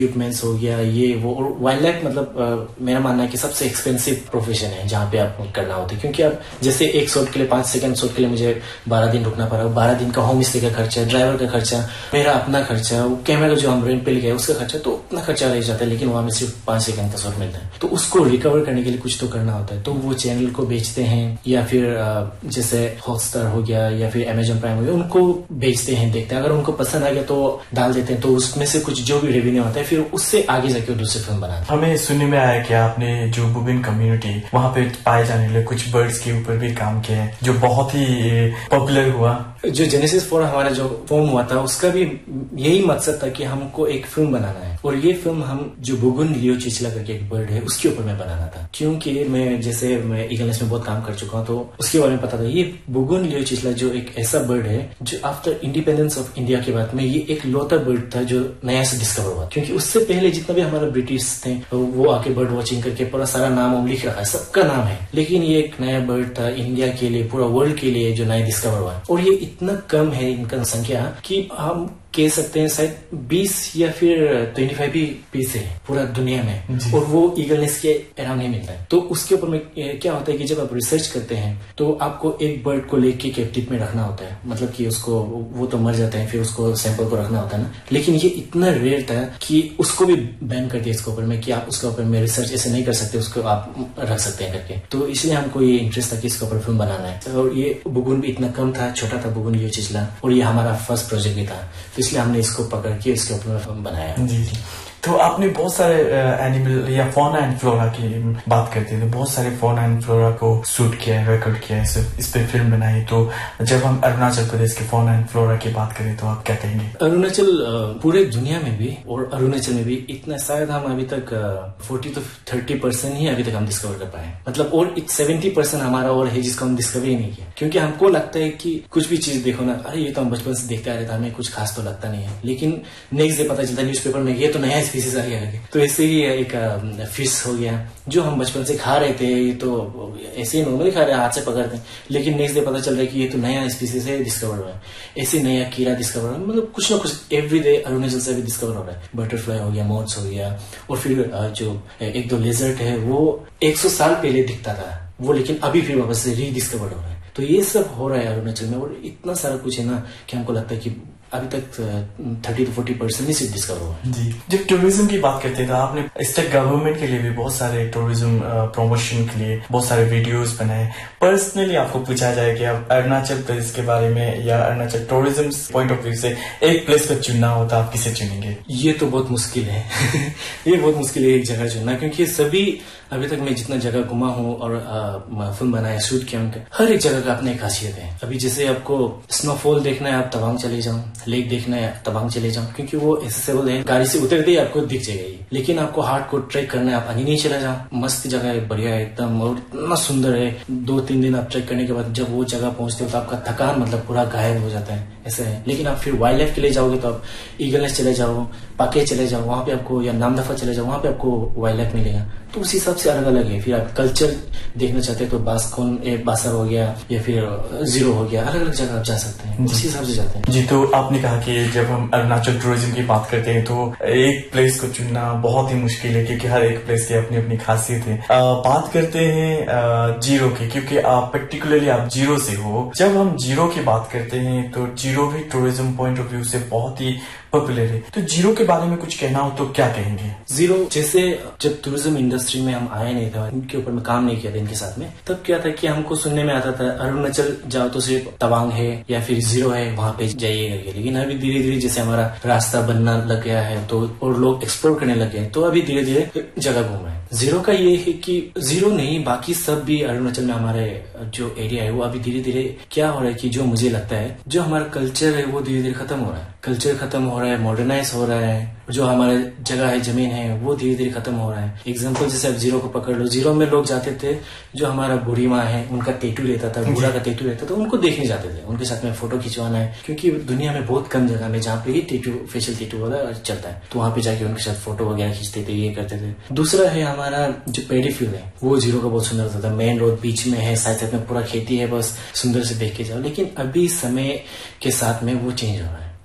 Equipments हो गया ये वो। और वाइल्ड लाइफ मतलब मेरा मानना है कि सबसे एक्सपेंसिव प्रोफेशन है जहाँ पे आप करना होता है, क्योंकि आप जैसे एक शॉट के लिए 5 सेकंड शॉट के लिए मुझे 12 दिन रुकना पड़ा, 12 दिन का होम स्टे का खर्चा, ड्राइवर का खर्चा, मेरा अपना खर्चा, कैमरा जो हम रेंट पे ले गए उसका खर्चा, तो उतना खर्चा रह जाता है। लेकिन वहां में सिर्फ 5 सेकंड का शॉट मिलता है, तो उसको रिकवर करने के लिए कुछ तो करना होता है। तो वो चैनल को बेचते हैं या फिर जैसे हॉटस्टार हो गया या फिर अमेजॉन प्राइम हो गया, उनको बेचते हैं, देखते हैं, अगर उनको पसंद आ गया तो डाल देते हैं, तो उसमें से कुछ जो भी रेवेन्यू आता है फिर उससे आगे जाके दूसरी फिल्म बनाते हैं। हमें सुनने में आया कि आपने जो बुबिन कम्युनिटी वहाँ पे पाए जाने वाले कुछ बर्ड्स के ऊपर भी काम किया है, जो बहुत ही पॉपुलर हुआ। जो जेनेसिस 4 हमारा जो फॉर्म हुआ था उसका भी यही मकसद था कि हमको एक फिल्म बनाना है, और ये फिल्म हम जो बुगुन लियो चिचला करके एक बर्ड है उसके ऊपर में बनाना था। क्योंकि मैं ईगल नेस्ट में बहुत काम कर चुका हूँ, तो उसके बारे में पता था। ये बुगुन लियो चिचला जो एक ऐसा बर्ड है जो आफ्टर इंडिपेंडेंस ऑफ इंडिया के बाद में ये एक लौता बर्ड था जो नया से डिस्कवर हुआ, क्योंकि उससे पहले जितना भी हमारा ब्रिटिश थे वो आके बर्ड वॉचिंग करके पूरा सारा नाम लिख रखा है, सबका नाम है, लेकिन ये एक नया बर्ड था इंडिया के लिए, पूरा वर्ल्ड के लिए जो नया डिस्कवर हुआ। और ये इतना कम है इनका संख्या कि हम कह सकते हैं शायद 20 या फिर 25 भी पीस है पूरा दुनिया में, और वो ईगल नेस्ट के अराउंड नहीं मिलता है। तो उसके ऊपर में क्या होता है कि जब आप रिसर्च करते हैं तो आपको एक बर्ड को लेके कैप्टिव में रखना होता है, मतलब कि उसको वो तो मर जाते हैं, फिर उसको सैंपल को रखना होता है ना। लेकिन ये इतना रेयर था कि उसको भी बैन कर दिया इसके ऊपर में कि आप उसके ऊपर में रिसर्च ऐसे नहीं कर सकते, उसको आप रख सकते हैं करके। तो इसलिए हमको ये इंटरेस्ट था कि इसके ऊपर फिल्म बनाना है। और ये बुगुन भी इतना कम था, छोटा था बुगुन लियो चिचला, और ये हमारा फर्स्ट प्रोजेक्ट भी था, इसलिए हमने इसको पकड़ के इसके ऊपर बनाया। जी। तो आपने बहुत सारे एनिमल या फौना एंड फ्लोरा की बात करते थे, बहुत सारे फौना एंड फ्लोरा को शूट किया है, रिकॉर्ड किया है, इस पे फिल्म बनाई। तो जब हम अरुणाचल प्रदेश के फौना एंड फ्लोरा की बात करें तो आप क्या कहेंगे? अरुणाचल पूरे दुनिया में भी और अरुणाचल में भी इतना शायद हम अभी तक 40 to 30% ही अभी तक हम डिस्कवर कर पाए, मतलब और 70% हमारा और है जिसको हम डिस्कवर ही नहीं किया। क्योंकि हमको लगता है कि कुछ भी चीज देखो ना, अरे ये तो हम बचपन से देखते आ रहे थे, हमें कुछ खास तो लगता नहीं है, लेकिन नेक्स्ट डे पता चलता है न्यूज़पेपर में ये तो नया स्पीसीज आ गया। तो ऐसे ही एक फिश हो गया जो हम बचपन से खा रहे थे, ये तो ऐसे ही नॉर्मली खा रहे हैं, हाथ से पकड़ते हैं, लेकिन नेक्स्ट डे पता चल रहा है कि ये तो नया स्पीसीज है, डिस्कवर हुआ है। ऐसे नया कीड़ा डिस्कवर हुआ है, मतलब कुछ ना कुछ एवरीडे अरुणाचल से भी डिस्कवर हो रहा है। बटरफ्लाई हो गया, मोथ्स हो गया, और फिर जो एक दो लेजर्ट है वो 100 साल पहले दिखता था वो, लेकिन अभी फिर वापस से रीडिस्कवर हो रहा है। तो ये सब हो रहा है अरुणाचल में, और इतना सारा कुछ है ना कि हमको लगता है कि अभी तक 30 to 40% ही सिर्फ डिस्कवर हुआ है। जी। जब टूरिज्म की बात करते थे, आपने स्टेट गवर्नमेंट के लिए भी बहुत सारे टूरिज्म प्रमोशन के लिए बहुत सारे वीडियोस बनाए। पर्सनली आपको पूछा जाए कि आप अरुणाचल प्रदेश के बारे में या Arunachal tourism point of view से एक प्लेस को चुनना हो तो आप किसे चुनेंगे? ये तो बहुत मुश्किल है ये बहुत मुश्किल है एक जगह चुनना, क्योंकि सभी अभी तक मैं जितना जगह घुमा हूँ और फिल्म बनाया, शूट किया, उनका हर एक जगह का अपनी खासियत है। अभी जैसे आपको स्नोफॉल देखना है आप तवांग चले जाओ, लेक देखना है तवांग चले जाओ, क्योंकि वो एक्सेसिबल है, गाड़ी से उतरते ही आपको दिख जाएगा ये। लेकिन आपको हार्ड को ट्रैक करना है, आप नहीं चला जाओ, मस्त जगह है, बढ़िया है एकदम, और इतना सुंदर है। 2-3 दिन आप ट्रैक करने के बाद जब वो जगह पहुंचते हो तो आपका थकान मतलब पूरा गायब हो जाता है, ऐसा है। लेकिन आप फिर वाइल्ड लाइफ के लिए जाओगे तो आप ईगल नेस्ट चले जाओ, पाके चले जाओ, वहां पे आपको, या नामदफा चले जाओ, वहां पे आपको वाइल्ड लाइफ मिलेगा। तो उस हिसाब से अलग अलग है। फिर आप कल्चर देखना चाहते हैं तो बासर हो गया या फिर जीरो हो गया, अलग अलग जगह आप जा सकते हैं, उसी हिसाब से जाते हैं। जी। तो आपने कहा कि जब हम अरुणाचल टूरिज्म की बात करते हैं तो एक प्लेस को चुनना बहुत ही मुश्किल है, क्योंकि हर एक प्लेस की अपनी अपनी खासियत है। बात करते हैं जीरो की, क्योंकि आप पर्टिकुलरली आप जीरो से हो। जब हम जीरो की बात करते हैं तो जीरो भी टूरिज्म पॉइंट ऑफ व्यू से बहुत ही पॉपुलर है। तो जीरो के बारे में कुछ कहना हो तो क्या कहेंगे? जीरो जैसे जब टूरिज्म इंडस्ट्री में हम आए नहीं था, इनके ऊपर में काम नहीं किया था इनके साथ में, तब क्या था कि हमको सुनने में आता था अरुणाचल जाओ तो सिर्फ तवांग है या फिर जीरो है, वहां पे जाइएगा। लेकिन अभी धीरे धीरे जैसे हमारा रास्ता बनना लग गया है तो और लोग एक्सप्लोर करने लग गए, तो अभी धीरे धीरे जगह घूम रहे हैं। जीरो का ये है कि जीरो नहीं, बाकी सब भी अरुणाचल में हमारे जो एरिया है वो अभी धीरे धीरे क्या हो रहा है कि जो मुझे लगता है जो हमारा कल्चर है वो धीरे धीरे खत्म हो रहा है। कल्चर खत्म हो रहा है, मॉडर्नाइज हो रहा है, जो हमारे जगह है, जमीन है, वो धीरे धीरे खत्म हो रहा है। एग्जाम्पल जैसे आप जीरो को पकड़ लो, जीरो में लोग जाते थे, जो हमारा बूढ़ी माँ है उनका टेटू रहता था, बूढ़ा का टेटू रहता था, उनको देखने जाते थे, उनके साथ में फोटो खिंचवाना है, क्योंकि दुनिया में बहुत कम जगह में जहाँ पे ही टेटू, फेशियल टेटू वगैरह चलता है, तो वहाँ पे जाके उनके साथ फोटो वगैरह खींचते थे, ये करते थे। दूसरा है हमारा जो पेडी फील्ड है, वो जीरो का बहुत सुंदर होता था, मेन रोड बीच में है, साथ साथ में पूरा खेती है, बस सुंदर से देख के जाओ। लेकिन अभी समय के साथ में वो चेंज हो रहा है।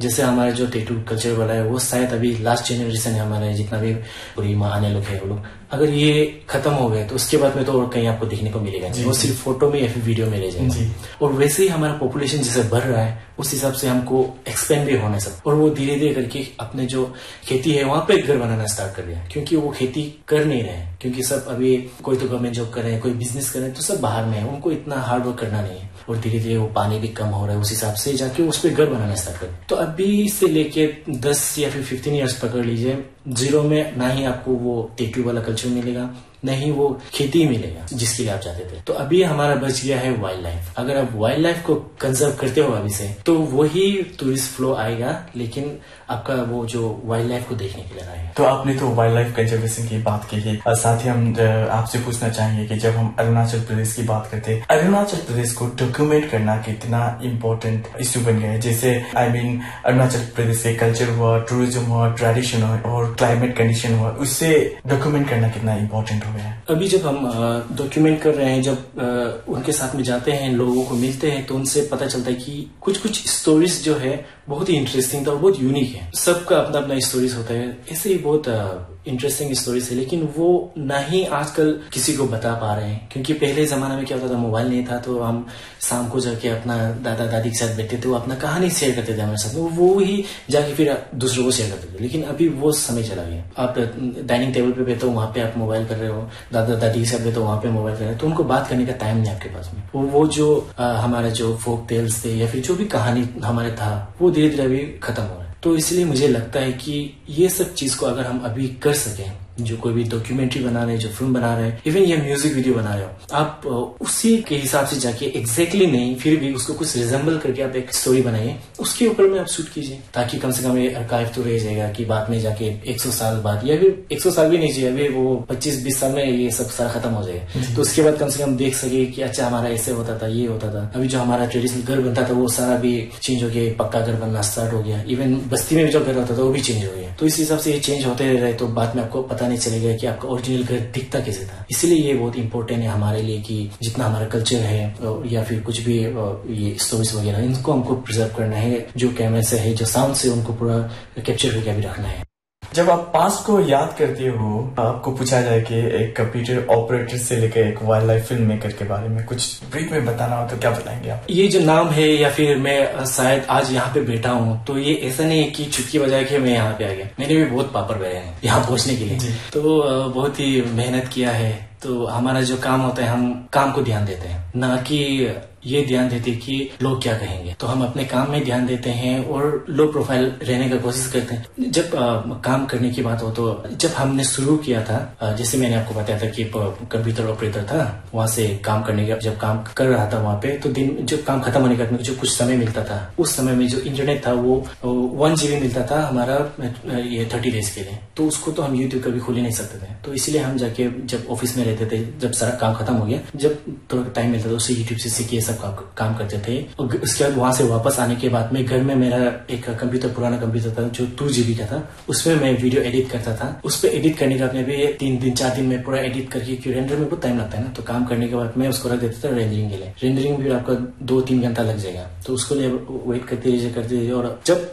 जैसे हमारा जो टैटू कल्चर वाला है वो शायद अभी लास्ट जनरेशन है हमारे, जितना भी पूरी माँ आने लोग है वो लोग, अगर ये खत्म हो गए तो उसके बाद में तो और कहीं आपको देखने को मिलेगा नहीं, वो सिर्फ फोटो में या फिर वीडियो में रह जाएगा। और वैसे ही हमारा पॉपुलेशन जैसे बढ़ रहा है उस हिसाब से हमको एक्सपेंड भी होने सब, और वो धीरे धीरे करके अपने जो खेती है वहां पे घर बनाना स्टार्ट कर दिया, क्योंकि वो खेती कर नहीं रहे, क्योंकि सब अभी कोई तो गवर्नमेंट जॉब कर रहे हैं, कोई बिजनेस कर रहे हैं, तो सब बाहर में है, उनको इतना हार्ड वर्क करना नहीं है, और धीरे धीरे वो पानी भी कम हो रहा है, उस हिसाब से जाके उस पर घर बनाना स्टार्ट कर। तो अभी से लेके 10 या फिर 15 ईयर्स पकड़ लीजिए, जीरो में ना ही आपको वो टैटू वाला कल्चर मिलेगा, नहीं वो खेती मिलेगा जिसके लिए आप चाहते थे। तो अभी हमारा बच गया है वाइल्ड लाइफ। अगर आप वाइल्ड लाइफ को कंजर्व करते हो अभी से, तो वही टूरिस्ट फ्लो आएगा, लेकिन आपका वो जो वाइल्ड लाइफ को देखने के लिए आएगा। तो आपने तो वाइल्ड लाइफ कंजर्वेशन की बात की है, और साथ ही हम आपसे पूछना चाहेंगे कि जब हम अरुणाचल प्रदेश की बात करते हैं, अरुणाचल प्रदेश को डॉक्यूमेंट करना कितना इम्पोर्टेंट इश्यू बन गया है। जैसे अरुणाचल प्रदेश के कल्चर हुआ, टूरिज्म हुआ, ट्रेडिशन हुआ और क्लाइमेट कंडीशन हुआ, उससे डॉक्यूमेंट करना कितना इम्पोर्टेंट हो गया है। अभी जब हम डॉक्यूमेंट कर रहे हैं, जब उनके साथ में जाते हैं, लोगों को मिलते हैं, तो उनसे पता चलता है कि कुछ स्टोरीज जो है बहुत ही इंटरेस्टिंग था और बहुत यूनिक है। सबका अपना अपना स्टोरीज होता है, ऐसे ही बहुत इंटरेस्टिंग स्टोरीज है, लेकिन वो ना ही आजकल किसी को बता पा रहे हैं, क्योंकि पहले जमाना में क्या होता था, मोबाइल नहीं था, तो हम शाम को जाके अपना दादा दादी के साथ बैठते थे, वो अपना कहानी शेयर करते थे हमारे साथ, वो ही जाके फिर दूसरों को शेयर करते थे। लेकिन अभी वो समय चला गया, आप डाइनिंग टेबल पे बैठो, वहां पे आप मोबाइल कर रहे हो, दादा दादी के साथ बैठो, वहां पे मोबाइल कर रहे हो, तो उनको बात करने का टाइम नहीं आपके पास में। वो जो हमारा जो फोक टेल्स थे या फिर जो भी कहानी हमारे था, वो धीरे धीरे अभी खत्म हो रहा है। तो इसलिए मुझे लगता है कि ये सब चीज को अगर हम अभी कर सकें, जो कोई भी डॉक्यूमेंट्री बना रहे हैं, जो फिल्म बना रहे हैं, इवन ये म्यूजिक वीडियो बना रहे हो, आप उसी के हिसाब से जाके एग्जैक्टली नहीं, फिर भी उसको कुछ रिजेंबल करके आप एक स्टोरी बनाइए, उसके ऊपर में आप शूट कीजिए, ताकि कम से कम ये आर्काइव तो रह जाएगा कि बाद में जाके 100 साल बाद, या फिर 100 साल भी नहीं चाहिए, अभी वो 25-20 साल में ये सब सारा खत्म हो जाएगा, तो उसके बाद कम से कम देख सके कि अच्छा हमारा ऐसे होता था, ये होता था। अभी जो हमारा ट्रेडिशनल घर बनता था वो सारा भी चेंज हो गया, पक्का घर बनना स्टार्ट हो गया, इवन बस्ती में भी जो घर होता था वो भी चेंज हो गया। तो इस हिसाब से ये चेंज होते रहे, तो बाद में आपको पता नहीं चलेगा कि आपका ओरिजिनल घर दिखता कैसे था। इसलिए ये बहुत इंपॉर्टेंट है हमारे लिए कि जितना हमारा कल्चर है या फिर कुछ भी ये स्टोरीज वगैरह, इनको हमको प्रिजर्व करना है, जो कैमरे से है, जो साउंड से, उनको पूरा कैप्चर करके भी रखना है। जब आप पास्ट को याद करते हो, आपको पूछा जाए कि एक कंप्यूटर ऑपरेटर से लेकर एक वाइल्ड लाइफ फिल्म मेकर के बारे में कुछ ब्रीफ में बताना हो तो क्या बताएंगे आप? ये जो नाम है, या फिर मैं शायद आज यहाँ पे बैठा हूँ, तो ये ऐसा नहीं है कि चुटकी बजा के मैं यहाँ पे आ गया, मैंने भी बहुत पापड़ बेरे हैं यहाँ पहुँचने के लिए, तो बहुत ही मेहनत किया है। तो हमारा जो काम होता है, हम काम को ध्यान देते हैं, ना कि ये ध्यान देते कि लोग क्या कहेंगे। तो हम अपने काम में ध्यान देते हैं और लो प्रोफाइल रहने का कोशिश करते हैं। जब काम करने की बात हो, तो जब हमने शुरू किया था, जैसे मैंने आपको बताया था कि कंप्यूटर ऑपरेटर था, वहां से काम करने का, जब काम कर रहा था वहां पे, तो दिन जब काम खत्म होने का जो कुछ समय मिलता था, उस समय में जो इंटरनेट था वो 1 GB मिलता था हमारा ये 30 डेज के लिए। तो उसको तो हम यूट्यूब कभी खोल ही नहीं सकते थे, तो इसलिए हम जाके जब ऑफिस में रहते थे, जब सारा काम खत्म हो गया, जब थोड़ा टाइम मिलता था उससे यूट्यूब से सीखिए काम करते थे। और उसके बाद वहां से वापस आने के बाद में घर में मेरा एक कंप्यूटर, पुराना कंप्यूटर था जो 2 GB का था, उसमें मैं वीडियो एडिट करता था। उस पर एडिट करने के बाद में भी 3 दिन 4 दिन में पूरा एडिट करके, क्योंकि रेंडर में बहुत टाइम लगता है ना, तो काम करने के बाद मैं उसको रख देता था रेंडरिंग के लिए। रेंडरिंग भी आपका 2-3 घंटा लग जाएगा, तो उसको लिए वेट करते रहिए। और जब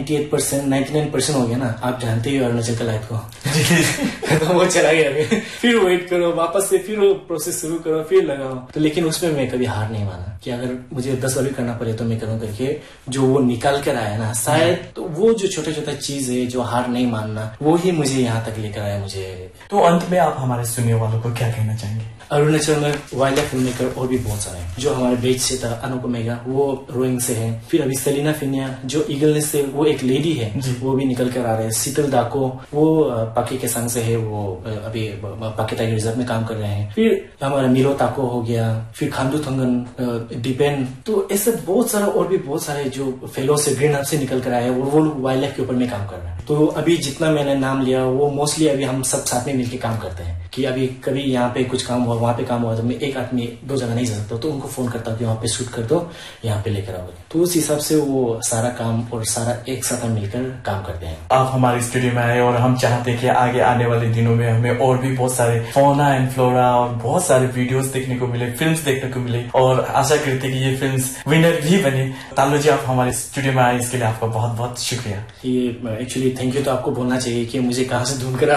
98% 99% हो गया ना, आप जानते ही अरुणाचल का लाइफ को तो वो चला गया, फिर वेट करो, वापस से फिर वो प्रोसेस शुरू करो, फिर लगाओ। तो लेकिन उसमें मैं कभी हार नहीं माना कि अगर मुझे 10 बार भी करना पड़े तो मैं करूँ करके, जो वो निकाल कर आया ना, शायद तो वो जो छोटा छोटा चीज है, जो हार नहीं मानना, वो ही मुझे यहाँ तक लेकर आया मुझे। तो अंत में आप हमारे सुनने वालों को क्या कहना चाहेंगे? अरुणाचल में वाइल्ड लाइफ फिल्म मेकर और भी बहुत सारे हैं। जो हमारे बेच से था अनुपम मेगा, वो रोइंग से है। फिर अभी सेलिना फिनिया जो ईगल से, वो एक लेडी है, वो भी निकल कर आ रहे हैं। शीतल दाको वो पाके के संग से है, वो अभी पाके टाइगर रिजर्व में काम कर रहे हैं। फिर हमारा मिलो ताको हो गया, फिर खांडू थंगन, डिपेंड, तो ऐसे बहुत सारा और भी बहुत सारे जो फेलो से, ग्रीन हब से निकल कर आए हैं, वो वाइल्ड लाइफ के ऊपर में काम कर रहे हैं। तो अभी जितना मैंने नाम लिया वो मोस्टली अभी हम सब साथ में मिलकर काम करते हैं कि अभी कभी यहाँ पे कुछ काम हुआ, वहाँ पे काम हुआ, तो मैं एक आदमी 2 जगह नहीं जा सकता, तो उनको फोन करता हूँ कि वहाँ पे शूट कर दो, यहाँ पे लेकर आओ। तो उस हिसाब से वो सारा काम और सारा एक साथ हम मिलकर काम करते हैं। आप हमारे स्टूडियो में आए और हम चाहते हैं कि आगे आने वाले दिनों में हमें और भी बहुत सारे फौना एंड फ्लोरा और बहुत सारे वीडियोस देखने को मिले, फिल्म्स देखने को मिले, और आशा करते हैं कि ये फिल्म्स विनर भी बने। तालो जी, आप हमारे स्टूडियो में आए, इसके लिए आपका बहुत बहुत शुक्रिया। ये एक्चुअली थैंक यू तो आपको बोलना चाहिए कि मुझे कहाँ से ढूंढ कर